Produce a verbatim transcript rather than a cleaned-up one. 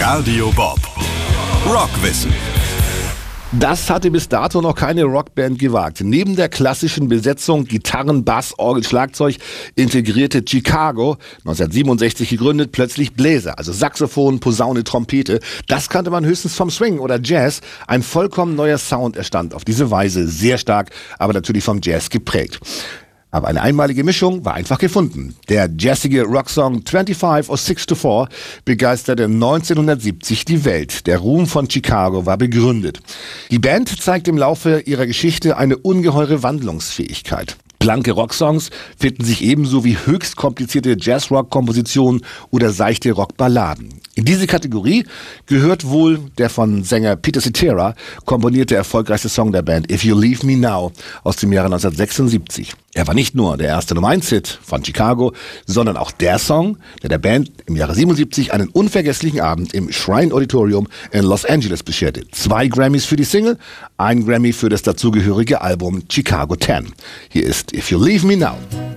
Radio Bob. Rockwissen. Das hatte bis dato noch keine Rockband gewagt. Neben der klassischen Besetzung Gitarren, Bass, Orgel, Schlagzeug integrierte Chicago, neunzehnhundertsiebenundsechzig gegründet, plötzlich Bläser, also Saxophon, Posaune, Trompete. Das kannte man höchstens vom Swing oder Jazz. Ein vollkommen neuer Sound entstand auf diese Weise, sehr stark, aber natürlich vom Jazz geprägt. Aber eine einmalige Mischung war einfach gefunden. Der jazzige Rocksong twenty-five or six to four begeisterte neunzehnhundertsiebzig die Welt. Der Ruhm von Chicago war begründet. Die Band zeigt im Laufe ihrer Geschichte eine ungeheure Wandlungsfähigkeit. Blanke Rocksongs finden sich ebenso wie höchst komplizierte Jazz-Rock-Kompositionen oder seichte Rockballaden. In diese Kategorie gehört wohl der von Sänger Peter Cetera komponierte erfolgreichste Song der Band If You Leave Me Now aus dem Jahre neunzehnhundertsechsundsiebzig. Er war nicht nur der erste Nummer eins Hit von Chicago, sondern auch der Song, der der Band im Jahre siebenundsiebzig einen unvergesslichen Abend im Shrine Auditorium in Los Angeles bescherte. Zwei Grammys für die Single, ein Grammy für das dazugehörige Album Chicago ten. Hier ist If You Leave Me Now.